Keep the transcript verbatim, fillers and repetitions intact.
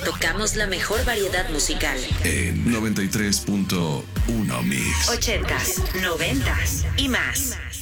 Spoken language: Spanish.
tocamos la mejor variedad musical. En noventa y tres punto uno Mix. Ochentas, noventas y más.